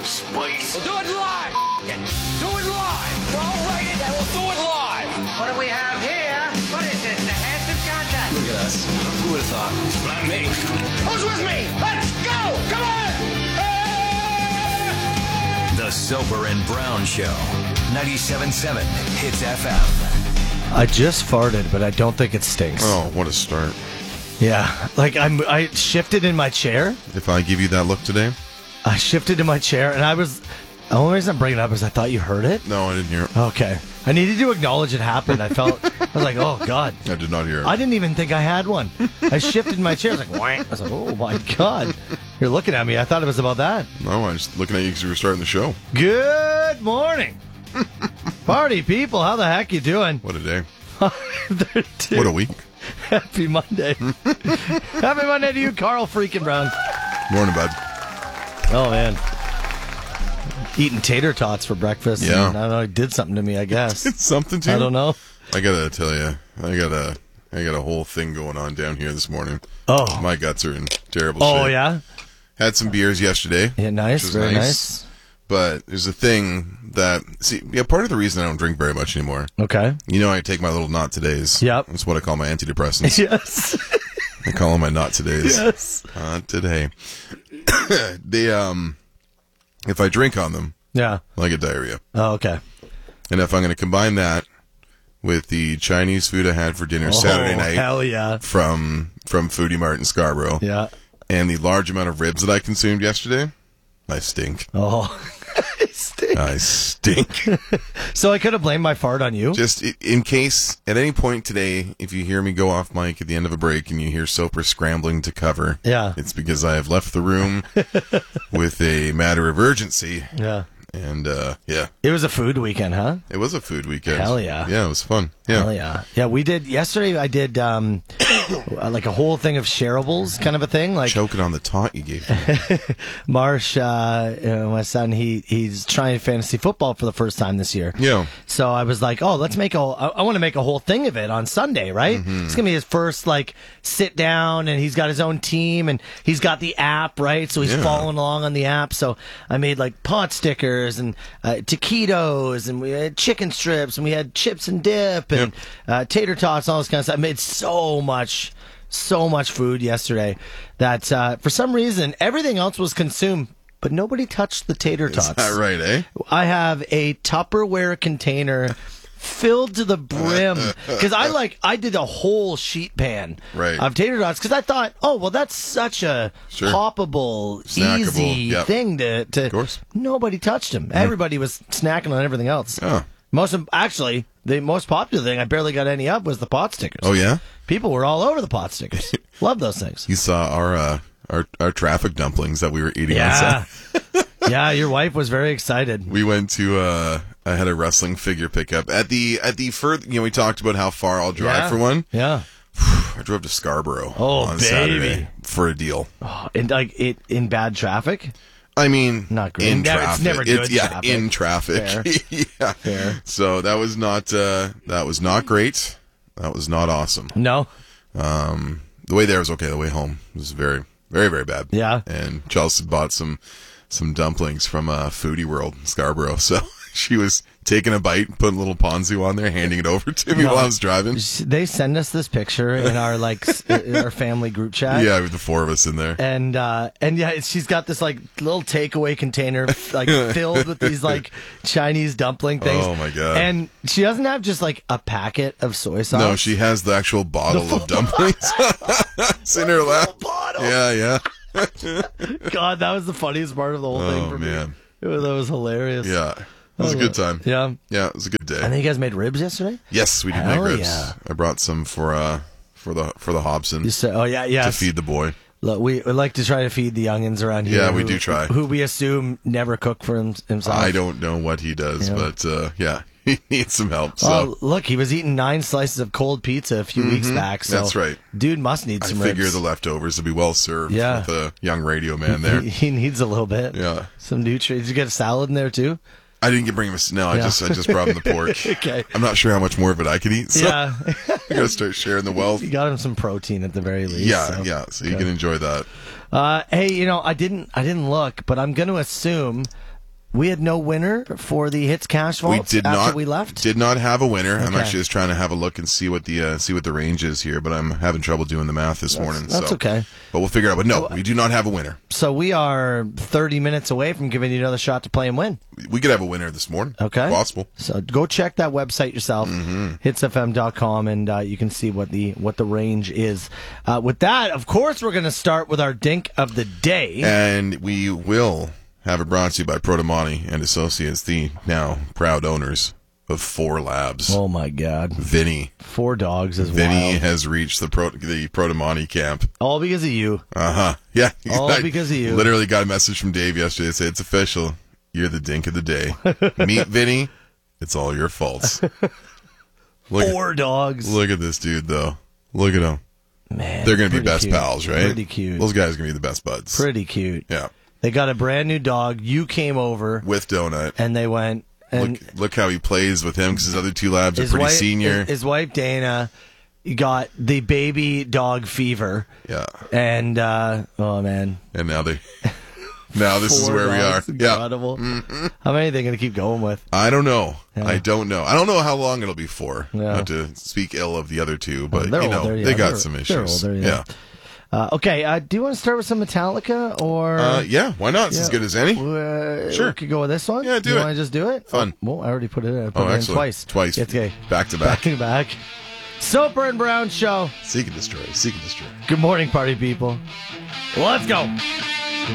some spice. We'll do it live. Do it live. We'll write it and we'll do it live. What do we have here? What is this? The handsome contest. Look at us. Who would have thought? Not me. Who's with me? Let's go! Come on! The Soper and Brown Show. 97.7 Hits FM. I just farted, but I don't think it stinks. Oh, what a start. Yeah, like I shifted in my chair. If I give you that look today? I shifted in my chair, and the only reason I'm bringing it up is I thought you heard it. No, I didn't hear it. Okay. I needed to acknowledge it happened. I was like, oh, God. I did not hear it. I didn't even think I had one. I shifted in my chair. I was like, wah. I was like, oh, my God. You're looking at me. I thought it was about that. No, I was just looking at you because you were starting the show. Good morning. Party people. How the heck you doing? What a day. 32. What a week. Happy Monday. Happy Monday to you, Carl freaking Brown. Morning, bud. Oh, man. Eating tater tots for breakfast. Yeah. And I don't know, it did something to me, I guess. It's something to you? I don't know. I gotta tell you, I got a whole thing going on down here this morning. Oh. My guts are in terrible shape. Oh, yeah? Had some beers yesterday. Yeah, nice. Which was Very nice. But there's a thing that, part of the reason I don't drink very much anymore. Okay. You know, I take my little not todays. Yep. That's what I call my antidepressants. Yes. I call them my not todays. Yes. Not today. If I drink on them, Yeah. I get diarrhea. Oh, okay. And if I'm going to combine that with the Chinese food I had for dinner Saturday night Hell yeah. from Foodie Mart in Scarborough, Yeah. and the large amount of ribs that I consumed yesterday, I stink. Oh. I stink. So I could have blamed my fart on you? Just in case, at any point today, if you hear me go off mic at the end of a break and you hear Soper scrambling to cover, Yeah. it's because I have left the room with a matter of urgency. Yeah. And, yeah. It was a food weekend, huh? It was a food weekend. Hell yeah. Yeah, it was fun. Yeah. Hell yeah. Yeah, we did, yesterday I did, like a whole thing of shareables kind of a thing. Like Choking on the tot you gave me. Marsh, my son, he's trying fantasy football for the first time this year. Yeah. So I was like, oh, I want to make a whole thing of it on Sunday, right? Mm-hmm. It's going to be his first, like, sit down, and he's got his own team, and he's got the app, right? So he's following along on the app. So I made, like, pot stickers and taquitos, and we had chicken strips, and we had chips and dip, and tater tots, all this kind of stuff. I made so much food yesterday that for some reason everything else was consumed, but nobody touched the tater tots. Is that right, eh? I have a Tupperware container filled to the brim because I did a whole sheet pan of tater tots because I thought, oh well, that's such a poppable, snackable, easy thing to. Of course. Nobody touched them. Everybody was snacking on everything else. Oh. The most popular thing I barely got any of was the pot stickers. Oh, yeah? People were all over the pot stickers. Love those things. You saw our traffic dumplings that we were eating on Saturday. Yeah, your wife was very excited. We went to I had a wrestling figure pickup at the further. We talked about how far I'll drive for one. Yeah. I drove to Scarborough on Saturday for a deal. Oh, and like in bad traffic. I mean, not great. In traffic. It's never good. Traffic. In traffic. Fair. Fair. So that was not great. That was not awesome. No. The way there was okay. The way home was very, very, very bad. Yeah. And Chelsea bought some dumplings from Foodie World in Scarborough. So she was taking a bite, putting a little ponzu on there, handing it over to me while I was driving. They send us this picture in our in our family group chat. Yeah, with the four of us in there. And yeah, she's got this like little takeaway container like filled with these like Chinese dumpling things. Oh my God. And she doesn't have just like a packet of soy sauce. No, she has the actual bottle of dumplings. It's in her lap. Bottle. Yeah. God, that was the funniest part of the whole thing for me. Man. That was hilarious. Yeah. It was a good time. Yeah. Yeah, it was a good day. And then you guys made ribs yesterday? Yes, we did Hell make ribs. yeah. I brought some for the Hobson. You said, oh yeah, yeah. To feed the boy. Look, we like to try to feed the youngins around here. Yeah, we do try. Who we assume never cook for himself. I don't know what he does, but yeah, he needs some help. So. Well, look, he was eating 9 slices of cold pizza a few weeks back. So that's right. Dude must need some I figure ribs. the leftovers will be well served Yeah. with a young radio man there. He needs a little bit. Yeah. Some nutrients. Did you get a salad in there too? I didn't bring him I just brought him the pork. Okay. I'm not sure how much more of it I could eat. So Yeah. I gotta start sharing the wealth. You got him some protein at the very least. So you can enjoy that. Hey, I didn't look, but I'm going to assume We had no winner for the Hits Cash Vaults after we left. Did not have a winner. I'm Okay. actually just trying to have a look and see what the range is here, but I'm having trouble doing the math this morning. That's so. okay. But we'll figure it out. But no, we do not have a winner. So we are 30 minutes away from giving you another shot to play and win. We could have a winner this morning. Okay. Possible. So go check that website yourself, hitsfm.com, and you can see what the range is. With that, of course, we're going to start with our Dink of the Day. And we will have it brought to you by Protomani and Associates, the now proud owners of 4 labs. Oh, my God. Vinny. 4 dogs is Vinny wild. has reached the Protomani camp. All because of you. Uh-huh. Yeah. All I because of you. Literally got a message from Dave yesterday that said, it's official. You're the Dink of the Day. Meet Vinny. It's all your faults. Look 4 dogs. Look at this dude, though. Look at him. Man, They're going to be pretty best cute. pals, right? Pretty cute. Those guys are going to be the best buds. Pretty cute. Yeah. They got a brand new dog. You came over, With Donut. and they went. And Look how he plays with him because his other 2 labs are pretty senior. His wife, Dana, got the baby dog fever. Yeah. And, oh, man. And now this is 4 where we are. dogs. Incredible. How many are they going to keep going with? I don't know. Yeah. I don't know how long it'll be for. Yeah. Not to speak ill of the other 2, but They're you know, older, yeah. they got They're- some they're issues. older, yeah. Okay, do you want to start with some Metallica or? Yeah, why not? It's as good as any. Sure. We could go with this one. Yeah, do you it. want to just do it? Fun. Oh, well, I already put it in. I put Oh, it in excellent. twice. Twice. Back to Back back. to back. Soper and Brown Show. Seek and destroy. Seek and destroy. Good morning, party people. Let's go.